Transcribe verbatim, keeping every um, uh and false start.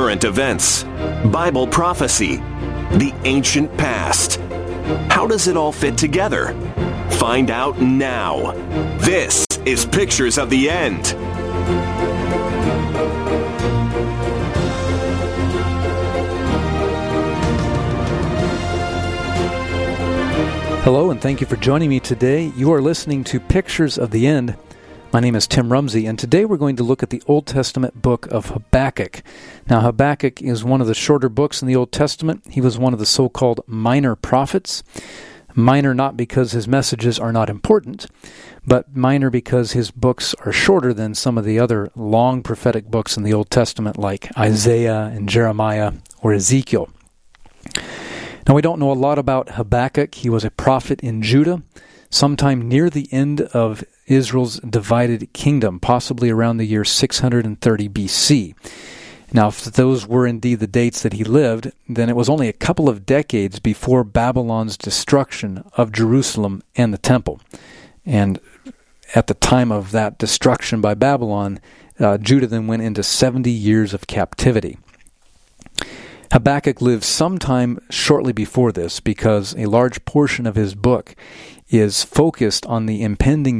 current events, Bible prophecy, the ancient past. How does it all fit together? Find out now. This is Pictures of the End. Hello, and thank you for joining me today. You are listening to Pictures of the End. My name is Tim Rumsey, and today we're going to look at the Old Testament book of Habakkuk. Now, Habakkuk is one of the shorter books in the Old Testament. He was one of the so-called minor prophets. Minor not because his messages are not important, but minor because his books are shorter than some of the other long prophetic books in the Old Testament, like Isaiah and Jeremiah or Ezekiel. Now, we don't know a lot about Habakkuk. He was a prophet in Judah, sometime near the end of Israel's divided kingdom, possibly around the year six hundred thirty B C. Now, if those were indeed the dates that he lived, then it was only a couple of decades before Babylon's destruction of Jerusalem and the temple. And at the time of that destruction by Babylon, uh, Judah then went into seventy years of captivity. Habakkuk lived sometime shortly before this because a large portion of his book is focused on the impending